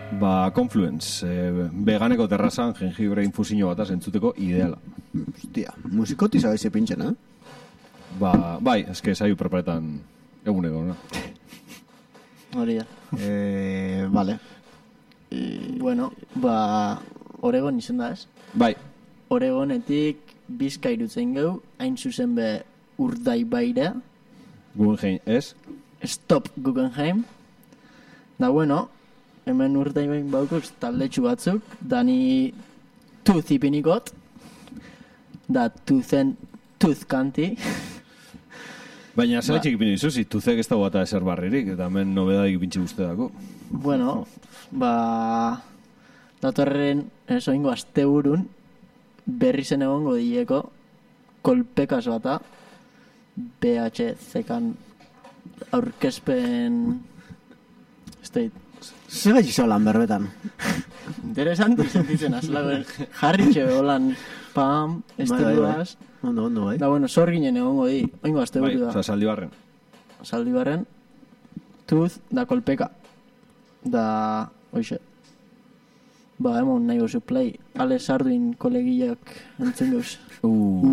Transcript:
Confluence, veganeko terrazan jengibre infusio bat entzuteko ideala. Hostia, musikoti zabaize pintxen, Bai, eske saiu preparetan eguneko, no? Hori da. Vale. Bueno, Oregon izen da, ez? Bai. Oregonetik Bizkairutzen geu, hain zuzen be Urdaibaira. Guggenheim, ez? Stop Guggenheim. Da bueno, hemen Urdaibain baukuz taldetxu batzuk, dani Tooth ipinikot, da Tooth Kanti. Baina zeletxik ipini zuzi, Tuzek ez dago bata eser barririk, eta hemen nobedadik ipintzi guztedako. Bueno, datorren oingo asteburun berri zen egongo dileko kolpekas bata BHZ-kan aurkezpen Zer gaitzi zolan berbetan? Interesante sentitzen azlagoen jarritxe holan pam, esteluaz. Ondo, bai. Da bueno, zor ginen egongo di, oingo asteburu da. Bai, Zaldibarren. Zaldibarren, Tooth da kolpeka. Da, oixe. Emon nahi gozu play. Alex Arduin kolegiak entzun gauz.